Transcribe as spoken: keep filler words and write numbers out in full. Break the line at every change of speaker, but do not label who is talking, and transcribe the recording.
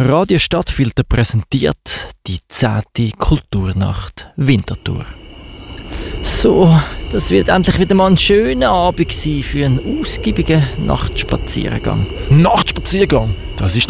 Radio Stadtfilter präsentiert die zehnte Kulturnacht Winterthur. So, das wird endlich wieder mal ein schöner Abend sein für einen ausgiebigen Nachtspaziergang.
Nachtspaziergang? Das ist